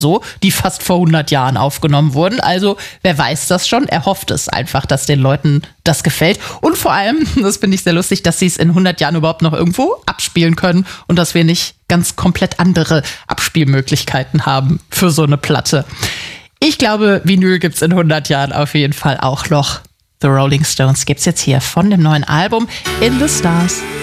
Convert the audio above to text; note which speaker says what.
Speaker 1: so, die fast vor 100 Jahren aufgenommen wurden. Also, wer weiß das schon? Er hofft es einfach, dass den Leuten das gefällt. Und vor allem, das finde ich sehr lustig, dass sie es in 100 Jahren überhaupt noch irgendwo abspielen können und dass wir nicht ganz komplett andere Abspielmöglichkeiten haben für so eine Platte. Ich glaube, Vinyl gibt's in 100 Jahren auf jeden Fall auch noch. The Rolling Stones gibt's jetzt hier von dem neuen Album In the Stars.